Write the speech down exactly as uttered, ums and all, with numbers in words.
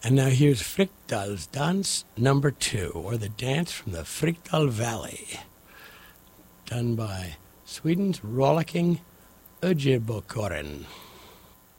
And now here's Frykdal's Dance Number Two, or the dance from the Frykdal Valley, done by Sweden's rollicking Öjebokoren.